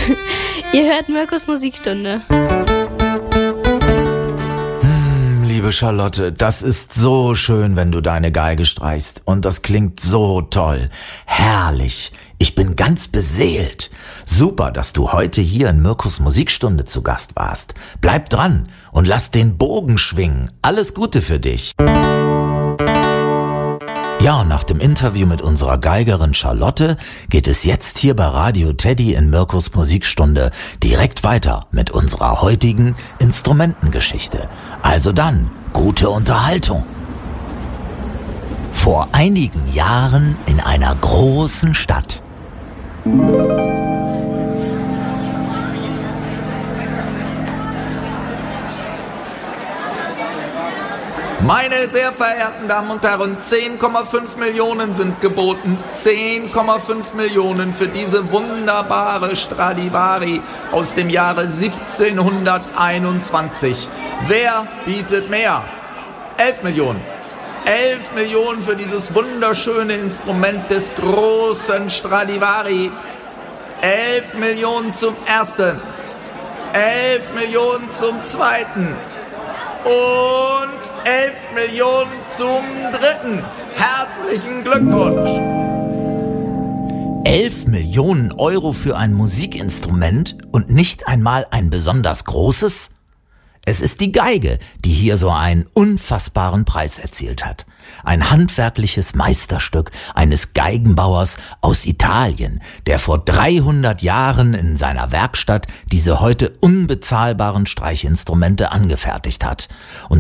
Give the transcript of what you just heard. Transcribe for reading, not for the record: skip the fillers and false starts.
Ihr hört Mirkus Musikstunde. Liebe Charlotte, das ist so schön, wenn du deine Geige streichst. Und das klingt so toll. Herrlich. Ich bin ganz beseelt. Super, dass du heute hier in Mirkus Musikstunde zu Gast warst. Bleib dran und lass den Bogen schwingen. Alles Gute für dich. Ja, und nach dem Interview mit unserer Geigerin Charlotte geht es jetzt hier bei Radio Teddy in Mirkus Musikstunde direkt weiter mit unserer heutigen Instrumentengeschichte. Also dann, gute Unterhaltung. Vor einigen Jahren in einer großen Stadt. Meine sehr verehrten Damen und Herren, 10,5 Millionen sind geboten. 10,5 Millionen für diese wunderbare Stradivari aus dem Jahre 1721. Wer bietet mehr? 11 Millionen. 11 Millionen für dieses wunderschöne Instrument des großen Stradivari. 11 Millionen zum ersten. 11 Millionen zum zweiten. Und 11 Millionen zum dritten. Herzlichen Glückwunsch. 11 Millionen Euro für ein Musikinstrument und nicht einmal ein besonders großes? Es ist die Geige, die hier so einen unfassbaren Preis erzielt hat. Ein handwerkliches Meisterstück eines Geigenbauers aus Italien, der vor 300 Jahren in seiner Werkstatt diese heute unbezahlbaren Streichinstrumente angefertigt hat. Und